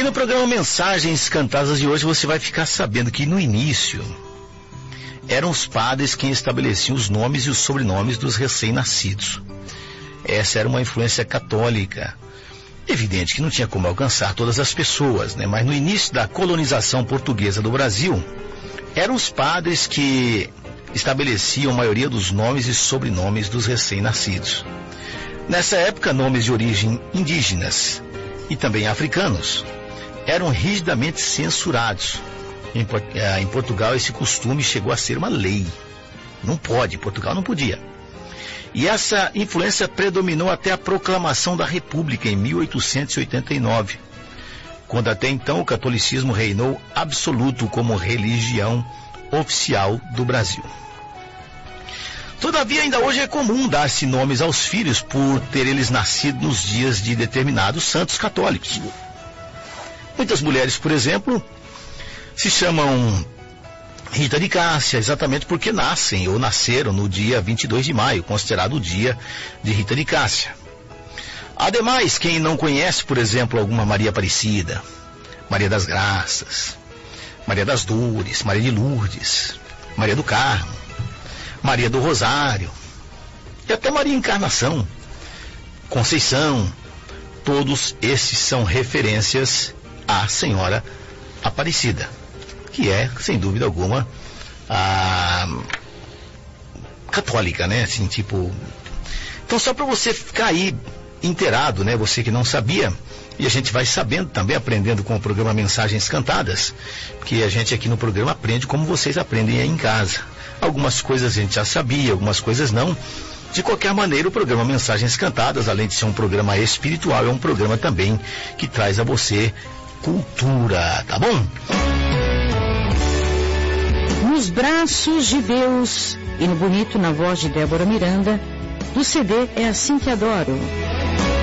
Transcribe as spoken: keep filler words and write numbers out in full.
no programa Mensagens Cantadas de hoje você vai ficar sabendo que no início eram os padres quem estabeleciam os nomes e os sobrenomes dos recém-nascidos. Essa era uma influência católica. Evidente que não tinha como alcançar todas as pessoas, né? Mas no início da colonização portuguesa do Brasil, eram os padres que estabeleciam a maioria dos nomes e sobrenomes dos recém-nascidos. Nessa época, nomes de origem indígenas e também africanos eram rigidamente censurados. Em, em Portugal, esse costume chegou a ser uma lei. Não pode, Portugal não podia. E essa influência predominou até a proclamação da República em mil oitocentos e oitenta e nove, quando até então o catolicismo reinou absoluto como religião oficial do Brasil. Todavia, ainda hoje é comum dar-se nomes aos filhos por ter eles nascido nos dias de determinados santos católicos. Muitas mulheres, por exemplo, se chamam Rita de Cássia, exatamente porque nascem ou nasceram no dia vinte e dois de maio, considerado o dia de Rita de Cássia. Ademais, quem não conhece, por exemplo, alguma Maria Aparecida, Maria das Graças, Maria das Dores, Maria de Lourdes, Maria do Carmo, Maria do Rosário, e até Maria Encarnação, Conceição, todos esses são referências à Senhora Aparecida, que é, sem dúvida alguma, a católica, né? Assim, tipo... Então, só para você ficar aí inteirado, né? Você que não sabia, e a gente vai sabendo também, aprendendo com o programa Mensagens Cantadas, porque a gente aqui no programa aprende como vocês aprendem aí em casa. Algumas coisas a gente já sabia, algumas coisas não. De qualquer maneira, o programa Mensagens Cantadas, além de ser um programa espiritual, é um programa também que traz a você cultura, tá bom? Nos braços de Deus, e no bonito na voz de Débora Miranda, do C D É Assim Que Adoro.